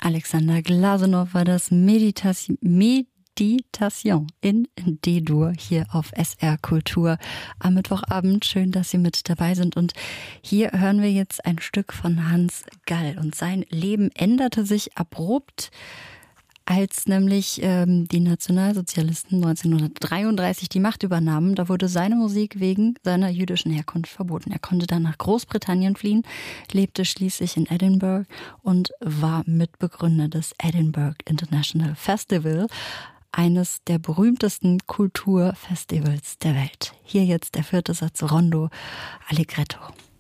Alexander Glazunov war das Meditation in D-Dur hier auf SR Kultur am Mittwochabend. Schön, dass Sie mit dabei sind. Und hier hören wir jetzt ein Stück von Hans Gall. Und sein Leben änderte sich abrupt, als nämlich die Nationalsozialisten 1933 die Macht übernahmen. Da wurde seine Musik wegen seiner jüdischen Herkunft verboten. Er konnte dann nach Großbritannien fliehen, lebte schließlich in Edinburgh und war Mitbegründer des Edinburgh International Festival, eines der berühmtesten Kulturfestivals der Welt. Hier jetzt der 4. Satz Rondo Allegretto.